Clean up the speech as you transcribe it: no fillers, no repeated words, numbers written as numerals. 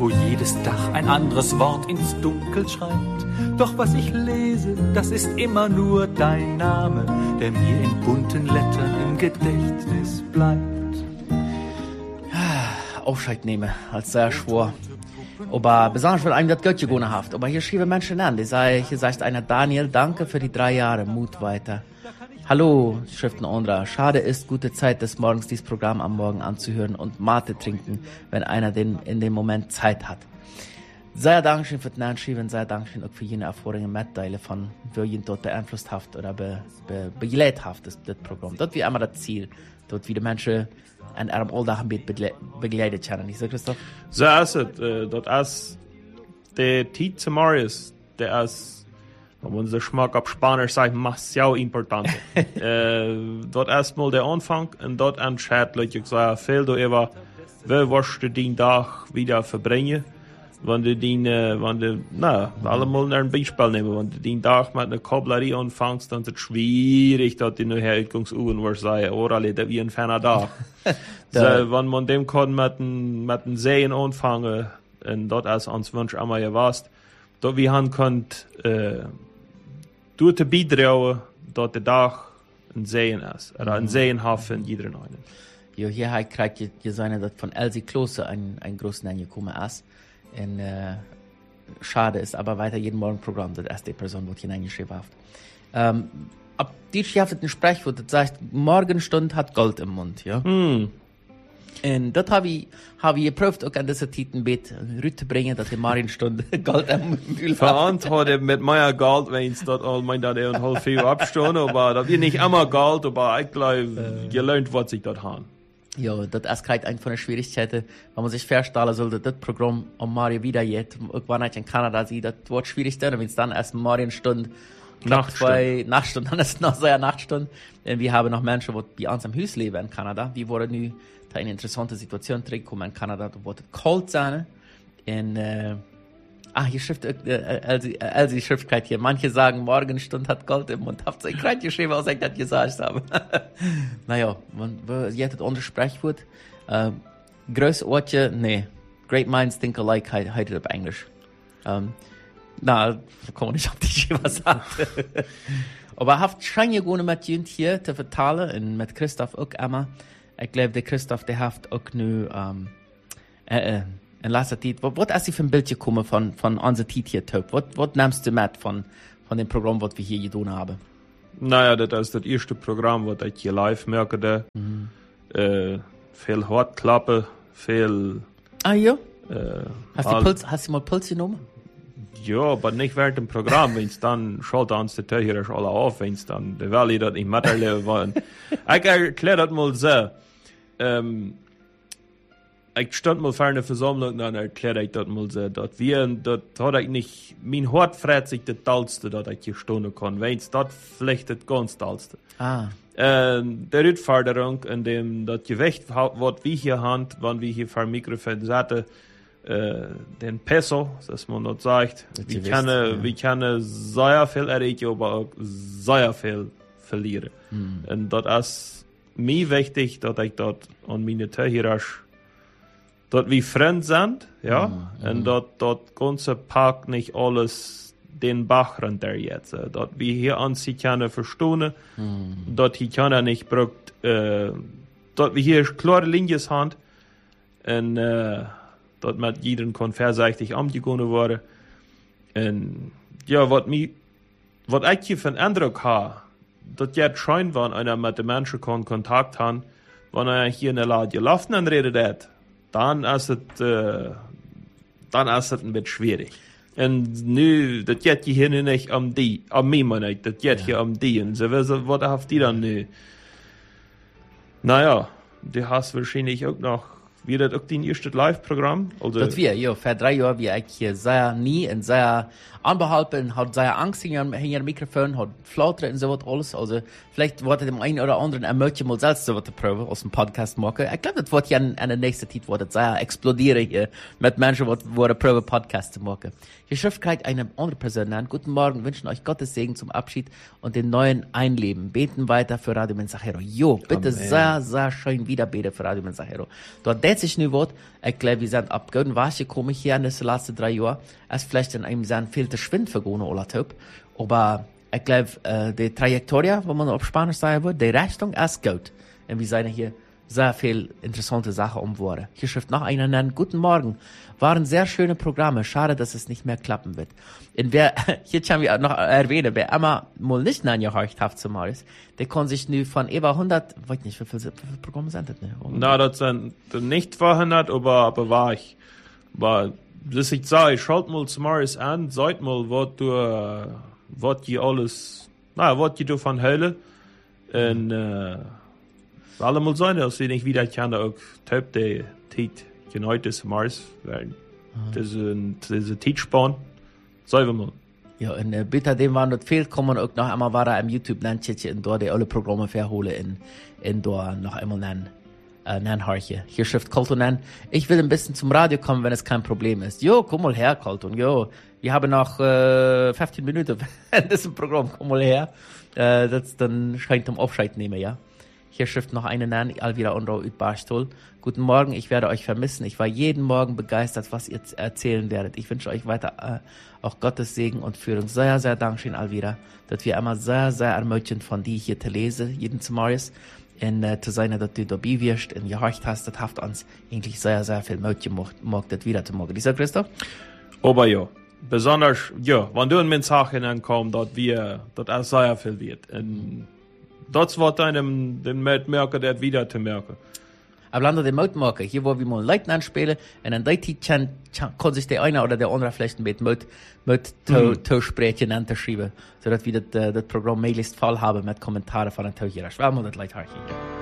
wo jedes Dach ein anderes Wort ins Dunkel schreibt. Doch was ich lese, das ist immer nur dein Name, der mir in bunten Lettern im Gedächtnis bleibt. Aufscheid nehme, als sehr schwor. Aber besonders will einem das Göttje gehen haft. Aber hier schrieben Menschen an, hier sagt einer, Daniel, danke für die 3 Jahre, Mut weiter. Hallo, Schriften Ondra. Schade ist, gute Zeit des Morgens dieses Programm am Morgen anzuhören und Mate trinken, wenn einer in dem Moment Zeit hat. Sehr Dankeschön für den Anschreiben, sehr Dankeschön auch für jene Erfahrungen mitteilen von, wie jeden dort beeinflusst haft oder begleitet haft, das Programm. Dort wie immer das Ziel, dort wie die Menschen an ihrem Alltag begleitet werden. Nicht so, Christoph? So ist es. Dort ist der Tiet zu Marius, der ist, wenn man so Schmack auf Spanisch sagt, demasiado importante. Dort erstmal der Anfang und dort entscheidet, ich sage, viel du über, wie wirst du den Tag wieder verbringen, wenn du allemal ein Beispiel nehmen, wenn du den Tag mit einer Kablerie anfängst, dann ist es schwierig, dass du nachher Ausgangsuhren wirst sagen, oder das wie ein ferner Tag. So, wenn man dem kann mit den Seen anfangen, und dort ist uns Wunsch einmal gewasst, dort wie han könnt, durch die beitragen, dass der Tag ein Seen ist, oder ein Seenhafen in jeder einen. Jo, hier kriegt ihr seine, dass von Elsie Klose ein großes Name gekommen ist. Und schade ist aber weiter jeden Morgen Programm, das erste Person wird hineingeschrieben hat. Ab die schafft ein Sprichwort, das sagt, Morgenstund hat Gold im Mund, ja. Und das habe ich geprüft, auch an dieser Titelbett zu bringen, dass die Morgenstunde Gold im Mund hat. Verantwortet mit meiner Gold, wenn es dort all mein da und halb 4 abstunden, aber das wird nicht immer Gold, aber ich glaube, gelernt wird sich dort haben. Ja, das ist gerade eine von den Schwierigkeiten, wenn man sich vorstellen sollte, das Programm um Mario wieder jetzt, irgendwann in Kanada sieht, das wird schwierig sein, wenn es dann erst Morgenstunde, Nachtstunde, dann ist es noch so eine Nachtstunde. Und wir haben noch Menschen, die bei uns am Haus leben in Kanada, die wurden nu in eine interessante Situation zurückkommen in Kanada, da wird es kalt sein. Und, hier schrift, Elsie schrift gerade hier, manche sagen, Morgenstund hat Gold im Mund. Habt ihr gerade geschrieben, was ich das gesagt habe? Naja, ihr hättet unser Sprichwort. Größe Ortje, nee. Great minds think alike, heißt auf Englisch. Da kann man nicht auf die was sagen. Aber habt schon ja gerne mit jemand hier zu vertalen und mit Christoph auch immer. Ich glaube, der Christoph, der haft auch nu, in letzter Zeit, was ist für ein Bild gekommen von unserer Zeit hier, Töp? Was nimmst du mit von dem Programm, was wir hier getan haben? Naja, das ist das erste Programm, was ich hier live merke. Viel Hartklappe, viel... Ah ja? Hast du mal Puls genommen? Ja, aber nicht während dem Programm, wenn es dann schaut uns die Töchter alle auf, wenn es dann die Welle das nicht miterleben wollen. Ich erkläre das mal so. Ich stand mal vor einer Versammlung, dann erkläre ich das mal so, dass hat ich nicht, mein Hort freut sich das Tollste, dass ich hier stehen kann, wenn es das vielleicht das ganz Tollste. Der Rückforderung, in dem das Gewicht, was wir hier haben, wenn wir hier vor dem Mikrofon sitzen, den Peso, dass man das sagt, wir können sehr viel erreichen, aber auch sehr viel verlieren. Und das ist mir wichtig, dass ich dort an meine Töchter dort wir Freunde sind, ja, und dort ganze Park nicht alles den Bach runter jetzt, dort wir hier an sich können verstehen, dort hier können nicht braucht, dort wir hier klare Linien haben, und dort mit jedem kann vorsichtig umgegangen werden, und ja, was ich hier für einen Eindruck habe, dort jetzt scheint, wenn einer mit den Menschen Kontakt hat, wenn er hier in der Lade gelaufen und redet, dann ist es ein bisschen schwierig. Und nu, das geht hier nicht um mich meine ich, das geht hier um die. Und so, was habt die dann nu? Naja, du hast wahrscheinlich auch noch, wie das auch dein erstes Live-Programm? Also, das ja, vor 3 Jahren, wie ich hier sehr nie und sehr anbehalten, hat sehr Angst hinter dem Mikrofon, hat Flautern und so was alles. Also, vielleicht wird dem einen oder anderen ermöglichen, mal selbst so was zu proben, aus dem Podcast machen. Ich glaube, das wird ja in der nächsten Zeit, wird das sehr explodieren hier, mit Menschen, die proben, Podcast zu machen. Hier schrift gerade eine andere Person an. Guten Morgen, wünschen euch Gottes Segen zum Abschied und den neuen Einleben. Beten weiter für Radio Mensajero. Jo, bitte sehr, sehr schön wieder beten für Radio Mensajero. Dort sich nu wird, ich glaube, wir sind ab guten was gekommen hier in den letzten 3 Jahren, als vielleicht in einem sehr viel zu schwind vergehen oder Typ, aber ich glaube, die Trajektorie, wo man auf Spanisch sagen würde, die Richtung ist gut. Und wir sind hier sehr viel interessante Sachen umworden. Hier schreibt noch einer nennen, guten Morgen, waren sehr schöne Programme, schade, dass es nicht mehr klappen wird. Und wer, hier kann wir noch erwähnen, wer immer mal nicht angehorcht hat zu Marius, der kann sich nu von über 100, weiß nicht, wie viele Programme sind das nicht? Na, das sind nicht 200, aber war ich. Aber, das ich sage, ich schalte mal zu Marius an, seid mal, was ihr alles, was ihr davon hören. Und, allemal sein, dass sie nicht wieder kann, auch Typ, der Tit, genau das Mars, weil das ist ein Titspan. Sagen wir mal. Ja, und bitte dem, wann das fehlt, kommen auch noch einmal weiter im YouTube-Nenntchen und dort die alle Programme verholen in dort noch einmal nennen Harche. Hier schrift Colton nennen. Ich will ein bisschen zum Radio kommen, wenn es kein Problem ist. Jo, komm mal her, Colton, jo. Wir haben noch 15 Minuten in diesem Programm, komm mal her. Das dann scheint zum Aufscheid nehmen, ja. Hier schrift noch eine nennen, Alvira Unro ut Barstol. Guten Morgen, ich werde euch vermissen. Ich war jeden Morgen begeistert, was ihr erzählen werdet. Ich wünsche euch weiter auch Gottes Segen und Führung. Sehr, sehr Dankeschön, Alvira, dass wir immer sehr, sehr ermöglichen von dir hier zu lesen, jeden zu Marius. Und zu sein, dass du dabei wirst und gehorcht hast, das hat uns eigentlich sehr, sehr viel Möglich gemacht, das wieder zu machen. Dieser Christoph? Aber ja, besonders, ja, wenn du in Mensachen ankommst, dass auch sehr viel wird. Und das wird einem den merken, der wieder zu merken. Aber landen den Mutmacher, hier wo wir mal Leuten anspielen, und dann kann sich der eine oder der andere vielleicht mit sprechen anzuschreiben, sodass wir das Programm möglichst voll haben mit Kommentaren von den Tauchern. Ich will mal das Leute hier.